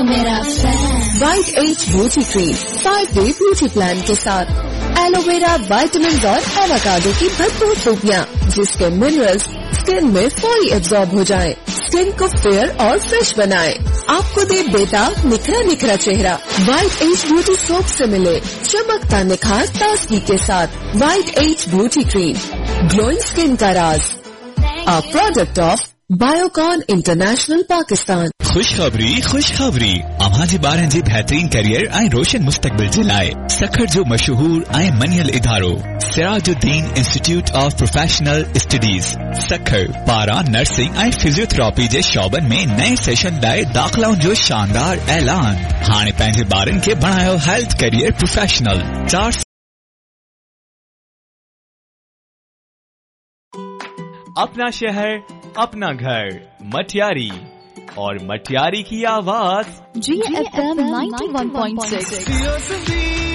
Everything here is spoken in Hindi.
मेरा fan. White as beauty cream 5-day beauty plan के साथ एलोवेरा, विटामिन और एवोकाडो की भरपूर खूबियाँ, जिसके मिनरल्स स्किन में फौरी एब्जॉर्ब हो जाएं, स्किन को फेयर और फ्रेश बनाएं, आपको दे बेताब निखरा निखरा चेहरा। वाइट एज ब्यूटी सोप से मिले चमकता निखार ताजगी के साथ। White as beauty cream, glowing skin का राज, a product of Biocon international Pakistan. खुशखबरी अमाजी ॿारनि जी बेहतरीन करियर ऐं रोशन मुस्तक़बिल जे लाइ सखर जो मशहूर ऐं मञियल इदारो Sirajuddin institute of professional studies Sukkur पारां नर्सिंग ऐं फिजियोथेरेपी जे शोबनि में नए सेशन लाइ दाख़िलाउनि जो शानदार ऐलान। हाणे पंहिंजे ॿारनि खे बणायो हेल्थ करियर प्रोफेशनल। 4 अपना शहर अपना घर मटियारी और मटियारी की आवाज GFM 91.6।